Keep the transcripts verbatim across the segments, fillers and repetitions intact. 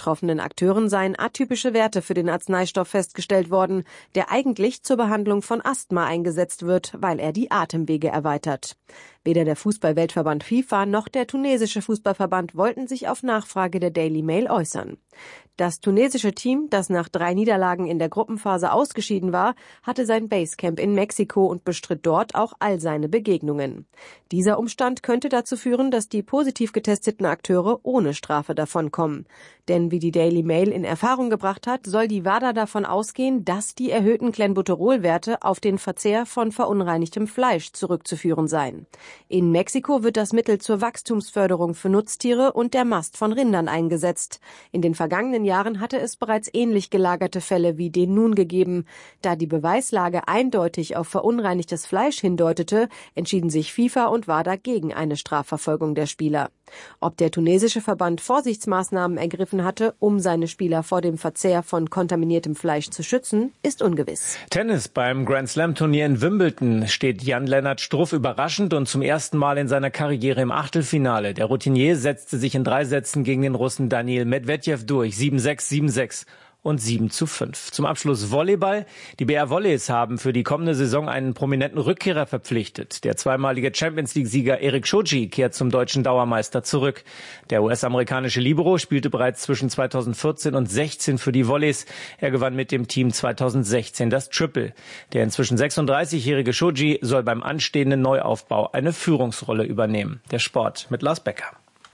betroffenen Akteuren seien atypische Werte für den Arzneistoff festgestellt worden, der eigentlich zur Behandlung von Asthma eingesetzt wird, weil er die Atemwege erweitert. Weder der Fußball-Weltverband FIFA noch der tunesische Fußballverband wollten sich auf Nachfrage der Daily Mail äußern. Das tunesische Team, das nach drei Niederlagen in der Gruppenphase ausgeschieden war, hatte sein Basecamp in Mexiko und bestritt dort auch all seine Begegnungen. Dieser Umstand könnte dazu führen, dass die positiv getesteten Akteure ohne Strafe davonkommen. Denn wie die Daily Mail in Erfahrung gebracht hat, soll die WADA davon ausgehen, dass die erhöhten Clenbuterol-Werte auf den Verzehr von verunreinigtem Fleisch zurückzuführen seien. In Mexiko wird das Mittel zur Wachstumsförderung für Nutztiere und der Mast von Rindern eingesetzt. In den vergangenen Jahren hatte es bereits ähnlich gelagerte Fälle wie den nun gegeben. Da die Beweislage eindeutig auf verunreinigtes Fleisch hindeutete, entschieden sich FIFA und WADA gegen eine Strafverfolgung der Spieler. Ob der tunesische Verband Vorsichtsmaßnahmen ergriffen hatte, um seine Spieler vor dem Verzehr von kontaminiertem Fleisch zu schützen, ist ungewiss. Tennis: Beim Grand-Slam-Turnier in Wimbledon steht Jan-Lennart Struff überraschend und zum ersten Mal in seiner Karriere im Achtelfinale. Der Routinier setzte sich in drei Sätzen gegen den Russen Daniil Medvedev durch. sieben sechs, sieben sechs und sieben zu fünf. Zum Abschluss Volleyball. Die B R Volleys haben für die kommende Saison einen prominenten Rückkehrer verpflichtet. Der zweimalige Champions-League-Sieger Erik Shoji kehrt zum deutschen Dauermeister zurück. Der U S-amerikanische Libero spielte bereits zwischen zweitausendvierzehn und sechzehn für die Volleys. Er gewann mit dem Team zweitausendsechzehn das Triple. Der inzwischen sechsunddreißigjährige Shoji soll beim anstehenden Neuaufbau eine Führungsrolle übernehmen. Der Sport mit Lars Becker.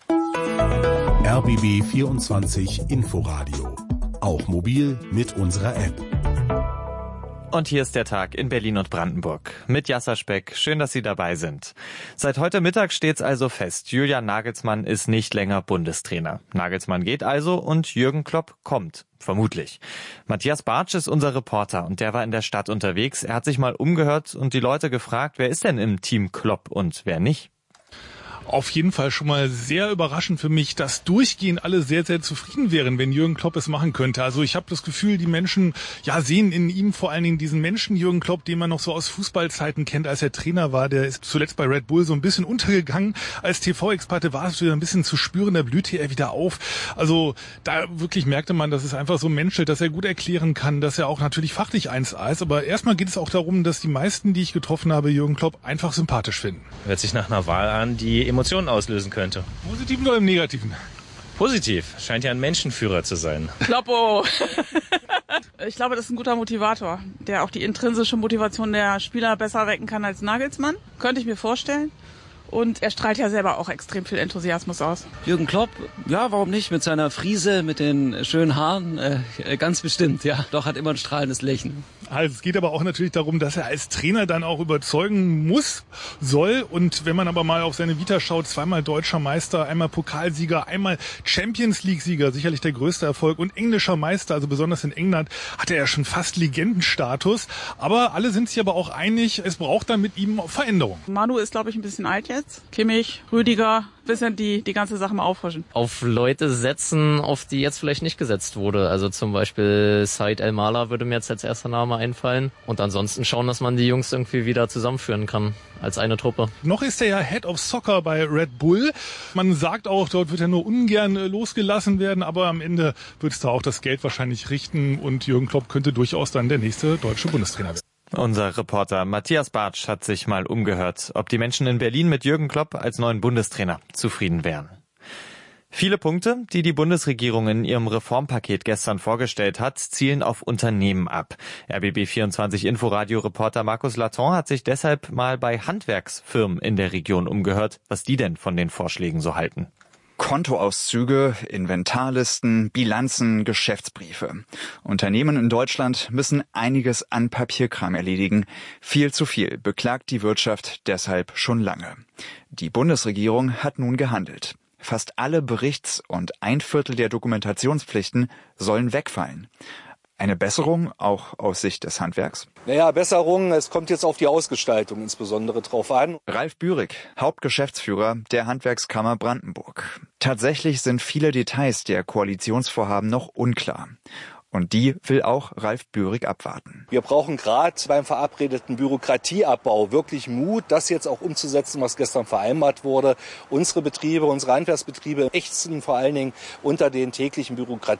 R B B vierundzwanzig Inforadio. Auch mobil mit unserer App. Und hier ist der Tag in Berlin und Brandenburg. Mit Jasser Speck. Schön, dass Sie dabei sind. Seit heute Mittag steht's also fest. Julian Nagelsmann ist nicht länger Bundestrainer. Nagelsmann geht also und Jürgen Klopp kommt. Vermutlich. Matthias Bartsch ist unser Reporter und der war in der Stadt unterwegs. Er hat sich mal umgehört und die Leute gefragt, wer ist denn im Team Klopp und wer nicht? Auf jeden Fall schon mal sehr überraschend für mich, dass durchgehend alle sehr, sehr zufrieden wären, wenn Jürgen Klopp es machen könnte. Also ich habe das Gefühl, die Menschen ja sehen in ihm vor allen Dingen diesen Menschen Jürgen Klopp, den man noch so aus Fußballzeiten kennt, als er Trainer war. Der ist zuletzt bei Red Bull so ein bisschen untergegangen. Als T V-Experte war es wieder ein bisschen zu spüren, da blühte er wieder auf. Also da wirklich merkte man, dass es einfach so ein Mensch ist, dass er gut erklären kann, dass er auch natürlich fachlich eins A ist. Aber erstmal geht es auch darum, dass die meisten, die ich getroffen habe, Jürgen Klopp einfach sympathisch finden. Hört sich nach einer Wahl an, die Emotionen auslösen könnte. Positiv oder im Negativen? Positiv. Scheint ja ein Menschenführer zu sein. Kloppo! Ich glaube, das ist ein guter Motivator, der auch die intrinsische Motivation der Spieler besser wecken kann als Nagelsmann. Könnte ich mir vorstellen. Und er strahlt ja selber auch extrem viel Enthusiasmus aus. Jürgen Klopp, ja, warum nicht? Mit seiner Frise, mit den schönen Haaren, äh, ganz bestimmt, ja. Doch, hat immer ein strahlendes Lächeln. Also es geht aber auch natürlich darum, dass er als Trainer dann auch überzeugen muss, soll. Und wenn man aber mal auf seine Vita schaut, zweimal deutscher Meister, einmal Pokalsieger, einmal Champions-League-Sieger, sicherlich der größte Erfolg, und englischer Meister, also besonders in England, hatte er ja schon fast Legendenstatus. Aber alle sind sich aber auch einig, es braucht dann mit ihm Veränderung. Manu ist, glaube ich, ein bisschen alt jetzt. Kimmich, Rüdiger, bisschen die, die ganze Sache mal auffrischen. Auf Leute setzen, auf die jetzt vielleicht nicht gesetzt wurde. Also zum Beispiel Said El-Mala würde mir jetzt als erster Name einfallen. Und ansonsten schauen, dass man die Jungs irgendwie wieder zusammenführen kann als eine Truppe. Noch ist er ja Head of Soccer bei Red Bull. Man sagt auch, dort wird er nur ungern losgelassen werden, aber am Ende wird es da auch das Geld wahrscheinlich richten und Jürgen Klopp könnte durchaus dann der nächste deutsche Bundestrainer werden. Unser Reporter Matthias Bartsch hat sich mal umgehört, ob die Menschen in Berlin mit Jürgen Klopp als neuen Bundestrainer zufrieden wären. Viele Punkte, die die Bundesregierung in ihrem Reformpaket gestern vorgestellt hat, zielen auf Unternehmen ab. R B B vierundzwanzig Inforadio-Reporter Markus Laton hat sich deshalb mal bei Handwerksfirmen in der Region umgehört, was die denn von den Vorschlägen so halten. Kontoauszüge, Inventarlisten, Bilanzen, Geschäftsbriefe. Unternehmen in Deutschland müssen einiges an Papierkram erledigen. Viel zu viel, beklagt die Wirtschaft deshalb schon lange. Die Bundesregierung hat nun gehandelt. Fast alle Berichts- und ein Viertel der Dokumentationspflichten sollen wegfallen. Eine Besserung, auch aus Sicht des Handwerks? Naja, Besserung, es kommt jetzt auf die Ausgestaltung insbesondere drauf an. Ralf Bührig, Hauptgeschäftsführer der Handwerkskammer Brandenburg. Tatsächlich sind viele Details der Koalitionsvorhaben noch unklar. Und die will auch Ralf Bührig abwarten. Wir brauchen gerade beim verabredeten Bürokratieabbau wirklich Mut, das jetzt auch umzusetzen, was gestern vereinbart wurde. Unsere Betriebe, unsere Handwerksbetriebe ächzen vor allen Dingen unter den täglichen Bürokratien.